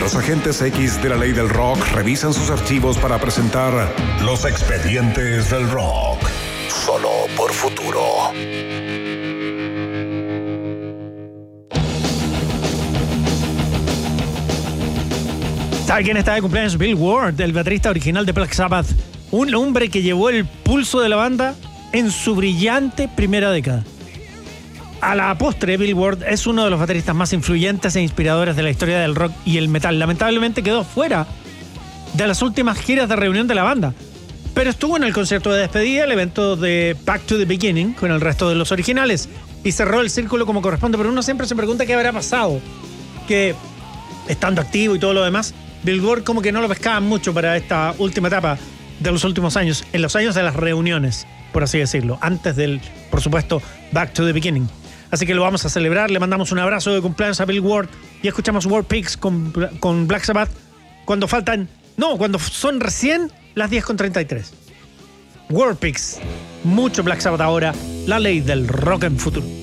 Los agentes X de la ley del rock revisan sus archivos para presentar Los Expedientes del Rock. Solo por Futuro. ¿Sabe quién está de cumpleaños? Bill Ward, el baterista original de Black Sabbath. Un hombre que llevó el pulso de la banda en su brillante primera década. A la postre, Bill Ward es uno de los bateristas más influyentes e inspiradores de la historia del rock y el metal. Lamentablemente quedó fuera de las últimas giras de reunión de la banda, pero estuvo en el concierto de despedida, el evento de Back to the Beginning con el resto de los originales y cerró el círculo como corresponde. Pero uno siempre se pregunta qué habrá pasado, que estando activo y todo lo demás, Bill Ward como que no lo pescaban mucho para esta última etapa de los últimos años, en los años de las reuniones, por así decirlo, antes del, por supuesto, Back to the Beginning. Así que lo vamos a celebrar, le mandamos un abrazo de cumpleaños a Bill Ward y escuchamos War Pigs con Black Sabbath cuando son recién las 10:33. War Pigs, mucho Black Sabbath ahora, la ley del rock en futuro.